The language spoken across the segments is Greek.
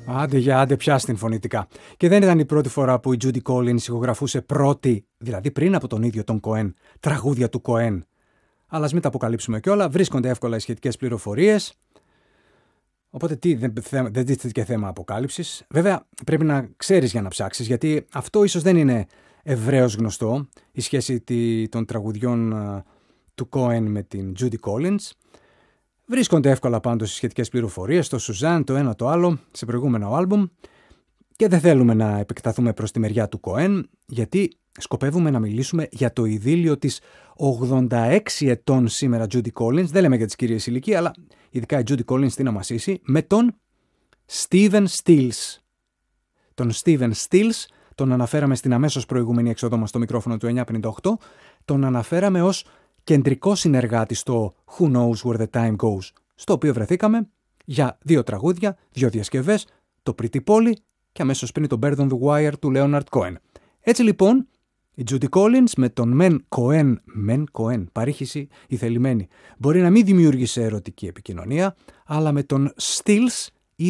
Άντε πια στην φωνητικά. Και δεν ήταν η πρώτη φορά που η Judy Collins ηχογραφούσε πρώτη, δηλαδή πριν από τον ίδιο τον Cohen, τραγούδια του Cohen. Αλλά ας μην τα αποκαλύψουμε κιόλα, βρίσκονται εύκολα οι σχετικές πληροφορίες. Οπότε δεν τίθεται και θέμα αποκάλυψης. Βέβαια πρέπει να ξέρεις για να ψάξεις, γιατί αυτό ίσως δεν είναι ευρέως γνωστό, η σχέση των τραγουδιών του Cohen με την Judy Collins. Βρίσκονται εύκολα πάντως οι σχετικές πληροφορίες, το Suzanne, το ένα το άλλο, σε προηγούμενο άλμπουμ. Και δεν θέλουμε να επεκταθούμε προς τη μεριά του Cohen, γιατί σκοπεύουμε να μιλήσουμε για το ειδήλιο της 86 ετών σήμερα Judy Collins. Δεν λέμε για τις κυρίες ηλικία, αλλά ειδικά η Judy Collins τι να μας ίσει, με τον Steven Stills. Τον Steven Stills τον αναφέραμε στην αμέσως προηγούμενη εξόδο μας στο μικρόφωνο του 958, τον αναφέραμε ως κεντρικό συνεργάτη στο Who Knows Where the Time Goes, στο οποίο βρεθήκαμε για 2 τραγούδια, 2 διασκευές, το Pretty Polly και αμέσως πριν το Bird on the Wire του Leonard Cohen. Έτσι λοιπόν, η Judy Collins με τον Men Cohen, παρήχηση η θελημένη, μπορεί να μην δημιούργησε ερωτική επικοινωνία, αλλά με τον Stills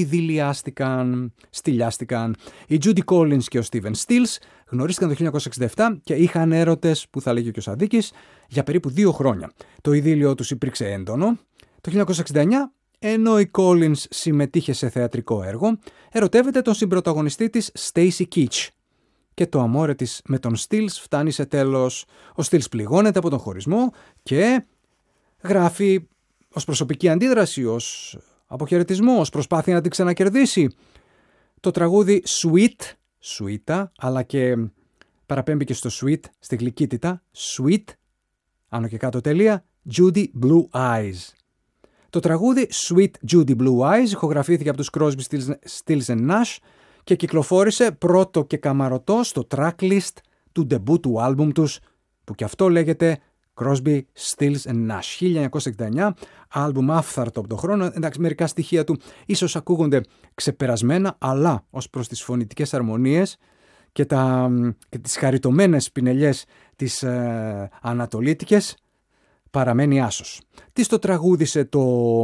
στυλιάστηκαν. Η Judy Collins και ο Steven Stills γνωρίστηκαν το 1967 και είχαν έρωτες, που θα λέγει και ο Σαδίκης, για περίπου 2 χρόνια. Το ειδήλιο τους υπήρξε έντονο. Το 1969, ενώ η Collins συμμετείχε σε θεατρικό έργο, ερωτεύεται τον συμπρωταγωνιστή της Stacy Keach. Και το αμόρε της με τον Stills φτάνει σε τέλος. Ο Stills πληγώνεται από τον χωρισμό και γράφει ως προσωπική αντίδραση, ως αποχαιρετισμό, ως προσπάθεια να την ξανακερδίσει, το τραγούδι Sweet, αλλά και παραπέμπει και στο Sweet, στη γλυκύτητα, Sweet, άνω και κάτω τελεία, Judy Blue Eyes. Το τραγούδι Sweet Judy Blue Eyes ηχογραφήθηκε από τους Crosby, Stills and Nash και κυκλοφόρησε πρώτο και καμαρωτό στο tracklist του debut του άλμπουμ τους, που και αυτό λέγεται Crosby, Stills and Nash, 1969, άλμπουμ άφθαρτο από τον χρόνο. Εντάξει, μερικά στοιχεία του ίσως ακούγονται ξεπερασμένα, αλλά ως προς τις φωνητικές αρμονίες και τις χαριτωμένες πινελιές της ανατολίτικες παραμένει άσος. Τι το τραγούδισε το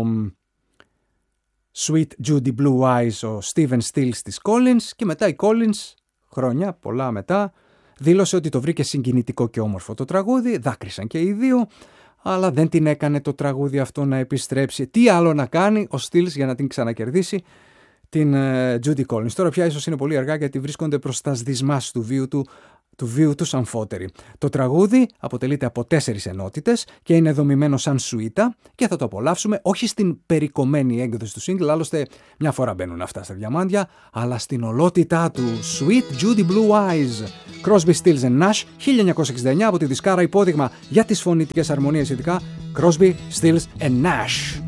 Sweet Judy Blue Eyes ο Steven Stills της Collins, και μετά η Collins, χρόνια πολλά μετά, δήλωσε ότι το βρήκε συγκινητικό και όμορφο το τραγούδι, δάκρυσαν και οι δύο, αλλά δεν την έκανε το τραγούδι αυτό να επιστρέψει. Τι άλλο να κάνει ο Stills για να την ξανακερδίσει την Judy Collins. Τώρα πια ίσως είναι πολύ αργά, γιατί βρίσκονται προς τα σδισμάς του βίου τους αμφότεροι. Το τραγούδι αποτελείται από 4 ενότητες και είναι δομημένο σαν σουίτα, και θα το απολαύσουμε όχι στην περικομμένη έκδοση του single, άλλωστε μια φορά μπαίνουν αυτά στα διαμάντια, αλλά στην ολότητά του. Sweet Judy Blue Eyes, Crosby, Stills and Nash, 1969, από τη δισκάρα υπόδειγμα για τις φωνητικές αρμονίες ειδικά, Crosby, Stills and Nash.